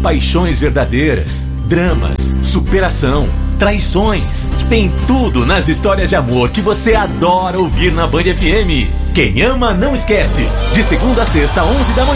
paixões verdadeiras, dramas, superação, traições. Tem tudo nas histórias de amor que você adora ouvir na Band FM. Quem ama não esquece. De segunda a sexta, 11 da manhã.